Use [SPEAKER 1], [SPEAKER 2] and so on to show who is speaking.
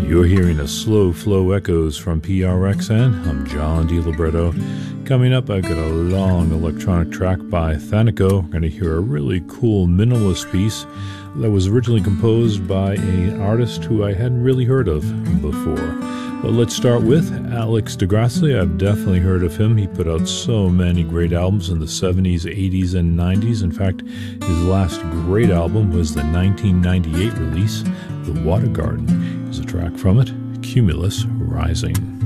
[SPEAKER 1] You're hearing a slow flow echoes from PRXN. I'm John DiLibretto. Coming up, I've got a long electronic track by Thanico. We're going to hear a really cool minimalist piece that was originally composed by an artist who I hadn't really heard of before. But let's start with Alex de Grassi. I've definitely heard of him. He put out so many great albums in the 70s, 80s, and 90s. In fact, his last great album was the 1998 release, The Water Garden. Here's a track from it, Cumulus Rising.